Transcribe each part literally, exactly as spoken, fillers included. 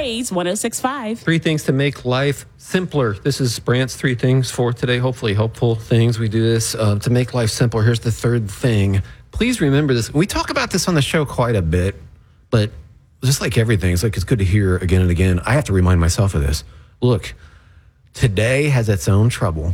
Blaze one oh six point five. Three things to make life simpler. This is Brant's three things for today. Hopefully helpful things. We do this uh, to make life simpler. Here's the third thing. Please remember this. We talk about this on the show quite a bit, but just like everything, it's like it's good to hear again and again. I have to remind myself of this. Look, today has its own trouble.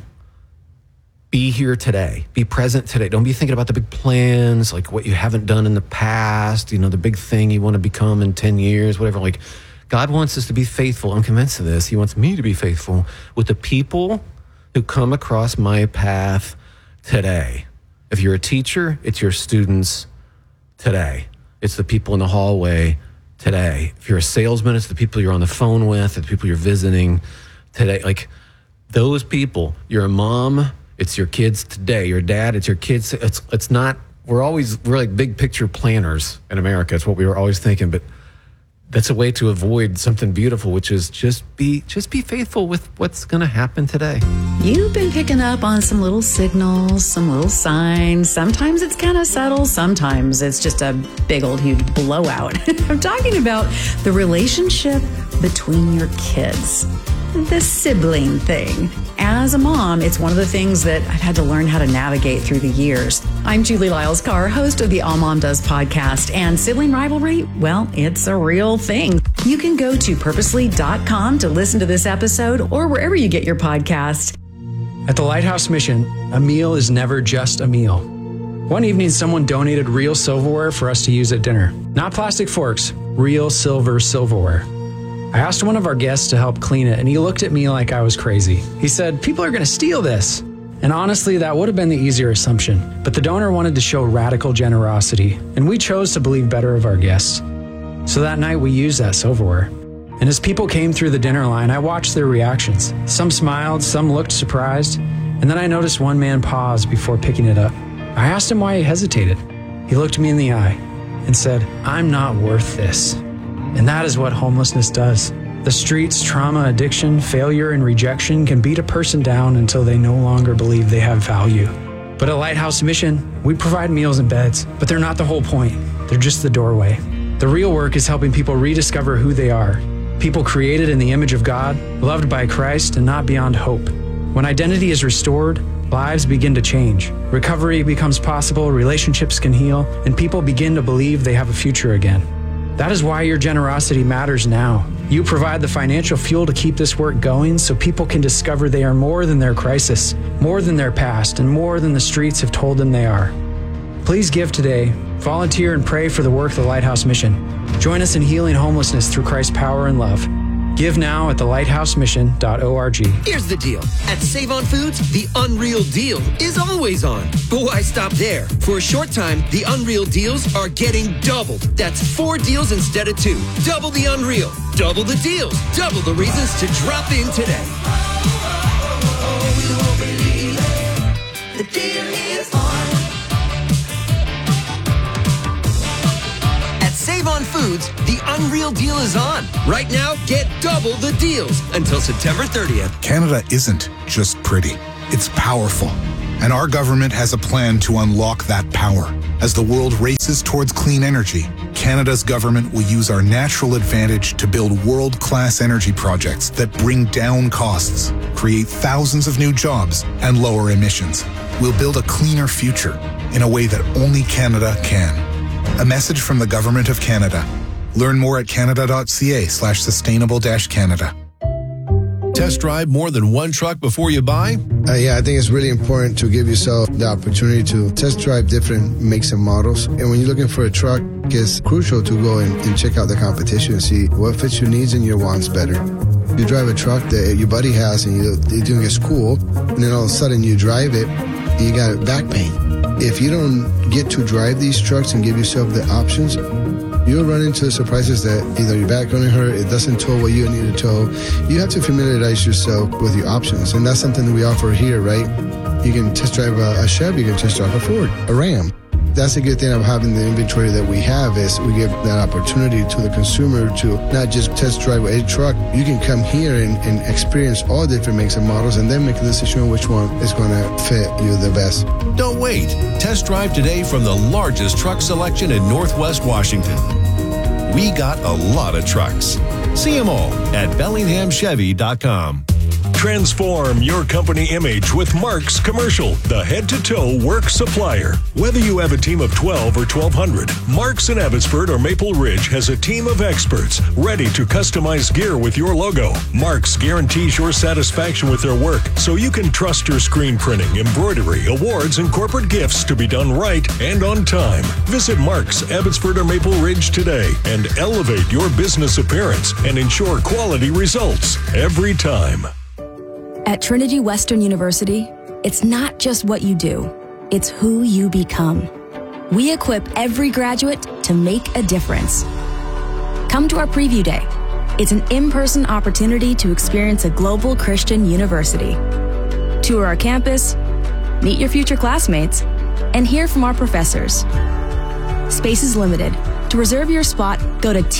Be here today. Be present today. Don't be thinking about the big plans, like what you haven't done in the past, you know, the big thing you want to become in ten years, whatever. Like, God wants us to be faithful. I'm convinced of this. He wants me to be faithful with the people who come across my path today. If you're a teacher, it's your students today. It's the people in the hallway today. If you're a salesman, it's the people you're on the phone with, the people you're visiting today. Like, those people, you're a mom, it's your kids today. Your dad, it's your kids. It's it's not, we're always, we're like big picture planners in America. It's what we were always thinking, but that's a way to avoid something beautiful, which is just be just be faithful with what's going to happen today. You've been picking up on some little signals, some little signs. Sometimes it's kind of subtle. Sometimes it's just a big old huge blowout. I'm talking about the relationship between your kids. The sibling thing. As a mom, it's one of the things that I've had to learn how to navigate through the years. I'm Julie Lyles-Carr, host of the All Mom Does podcast, and sibling rivalry, well, it's a real thing. You can go to purposely dot com to listen to this episode or wherever you get your podcast. At the Lighthouse Mission, a meal is never just a meal. One evening, someone donated real silverware for us to use at dinner. Not plastic forks, real silver silverware. I asked one of our guests to help clean it, and he looked at me like I was crazy. He said, "People are going to steal this." And honestly, that would have been the easier assumption. But the donor wanted to show radical generosity, and we chose to believe better of our guests. So that night, we used that silverware. And as people came through the dinner line, I watched their reactions. Some smiled, some looked surprised, and then I noticed one man pause before picking it up. I asked him why he hesitated. He looked me in the eye and said, "I'm not worth this." And that is what homelessness does. The streets, trauma, addiction, failure, and rejection can beat a person down until they no longer believe they have value. But at Lighthouse Mission, we provide meals and beds, but they're not the whole point. They're just the doorway. The real work is helping people rediscover who they are. People created in the image of God, loved by Christ, and not beyond hope. When identity is restored, lives begin to change. Recovery becomes possible, relationships can heal, and people begin to believe they have a future again. That is why your generosity matters now. You provide the financial fuel to keep this work going so people can discover they are more than their crisis, more than their past, and more than the streets have told them they are. Please give today. Volunteer and pray for the work of the Lighthouse Mission. Join us in healing homelessness through Christ's power and love. Give now at the lighthouse mission dot org. Here's the deal. At Save On Foods, the Unreal Deal is always on. But why stop there? For a short time, the Unreal Deals are getting doubled. That's four deals instead of two. Double the Unreal. Double the deals. Double the reasons to drop in today. The deal is on. Save On Foods, the Unreal Deal is on. Right now, get double the deals until September thirtieth. Canada isn't just pretty, it's powerful. And our government has a plan to unlock that power. As the world races towards clean energy, Canada's government will use our natural advantage to build world-class energy projects that bring down costs, create thousands of new jobs, and lower emissions. We'll build a cleaner future in a way that only Canada can. A message from the Government of Canada. Learn more at canada.ca slash sustainable dash Canada. Test drive more than one truck before you buy? Uh, yeah, I think it's really important to give yourself the opportunity to test drive different makes and models. And when you're looking for a truck, it's crucial to go and, and check out the competition and see what fits your needs and your wants better. You drive a truck that your buddy has and you, you think it's cool, and then all of a sudden you drive it and you got back pain. If you don't get to drive these trucks and give yourself the options, you'll run into surprises that either your back going to hurt, it doesn't tow what you need to tow. You have to familiarize yourself with your options, and that's something that we offer here, right? You can test drive a, a Chevy, you can test drive a Ford, a Ram. That's a good thing of having the inventory that we have is we give that opportunity to the consumer to not just test drive a truck. You can come here and, and experience all different makes and models and then make a decision on which one is going to fit you the best. Don't wait. Test drive today from the largest truck selection in Northwest Washington. we got a lot of trucks. See them all at bellingham chevy dot com. Transform your company image with Mark's Commercial, the head-to-toe work supplier. Whether you have a team of twelve or twelve hundred, Mark's in Abbotsford or Maple Ridge has a team of experts ready to customize gear with your logo. Mark's guarantees your satisfaction with their work, so you can trust your screen printing, embroidery, awards, and corporate gifts to be done right and on time. Visit Mark's, Abbotsford or Maple Ridge today and elevate your business appearance and ensure quality results every time. At Trinity Western University, it's not just what you do, it's who you become. We equip every graduate to make a difference. Come to our preview day. It's an in-person opportunity to experience a global Christian university. Tour our campus, meet your future classmates, and hear from our professors. Space is limited. To reserve your spot, go to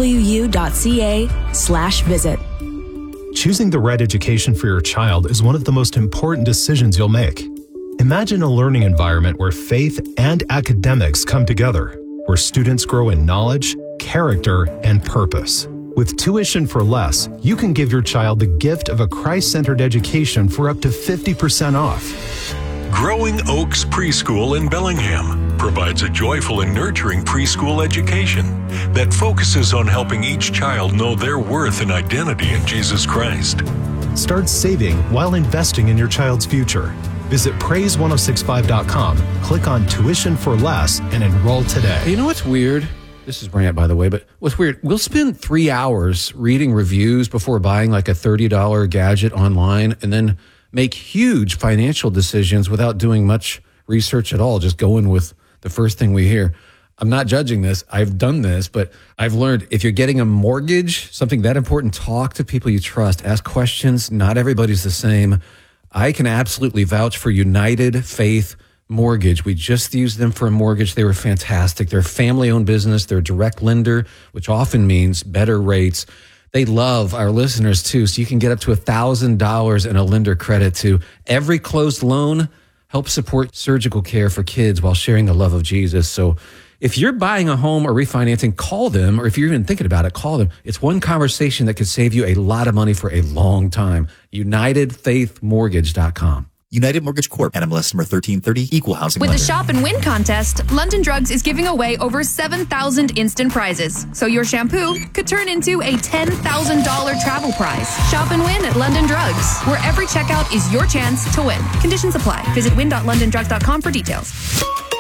twu.ca slash visit. Choosing the right education for your child is one of the most important decisions you'll make. Imagine a learning environment where faith and academics come together, where students grow in knowledge, character, and purpose. With Tuition for Less, you can give your child the gift of a Christ-centered education for up to fifty percent off. Growing Oaks Preschool in Bellingham provides a joyful and nurturing preschool education that focuses on helping each child know their worth and identity in Jesus Christ. Start saving while investing in your child's future. Visit praise ten sixty-five dot com, click on Tuition for Less, and enroll today. You know what's weird? This is Brant, by the way, but what's weird, we'll spend three hours reading reviews before buying like a thirty dollars gadget online and then make huge financial decisions without doing much research at all, just going with the first thing we hear. I'm not judging this. I've done this, but I've learned if you're getting a mortgage, something that important, talk to people you trust, ask questions. Not everybody's the same. I can absolutely vouch for United Faith Mortgage. We just used them for a mortgage. They were fantastic. They're a family-owned business. They're a direct lender, which often means better rates. They love our listeners too, so you can get up to one thousand dollars in a lender credit too. Every closed loan helps support surgical care for kids while sharing the love of Jesus. So if you're buying a home or refinancing, call them, or if you're even thinking about it, call them. It's one conversation that could save you a lot of money for a long time. United Faith Mortgage dot com. United Mortgage Corp. N M L S number thirteen thirty, Equal Housing With Lender. the Shop and Win contest, London Drugs is giving away over seven thousand instant prizes. So your shampoo could turn into a ten thousand dollars travel prize. Shop and win at London Drugs, where every checkout is your chance to win. Conditions apply. Visit win dot london drugs dot com for details.